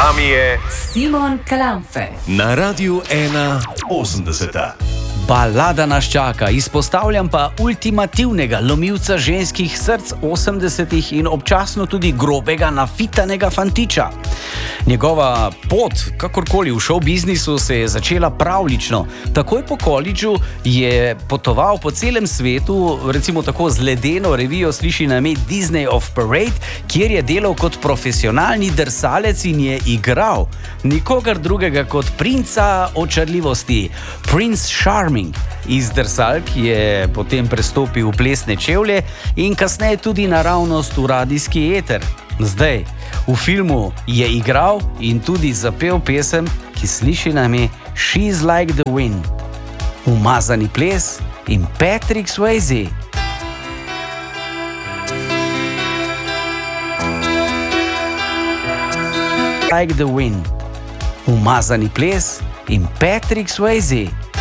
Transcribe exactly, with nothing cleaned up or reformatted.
vami je Simon Kalamfe na Radiu ena osemdeset. Balada nas čaka, izpostavljam pa ultimativnega lomilca ženskih src osemdesetih in občasno tudi grobega nafitanega fantiča. Njegova pot, kakorkoli v show biznisu, se je začela pravlično. Takoj po koledžu je potoval po celem svetu, recimo tako z ledeno revijo sliši na ime Disney of Parade, kjer je delal kot profesionalni drsalec in je igral nikogar drugega kot princa očarljivosti, Prince Charming. Iz drsalk je potem prestopil v plesne čevlje in kasneje tudi naravnost v radijski eter. Zdaj, v filmu je igral in tudi zapel pesem, ki sliši na ime She's Like the Wind. Umazani ples in Patrick Swayze. Like the Wind. Umazani ples in Patrick Swayze.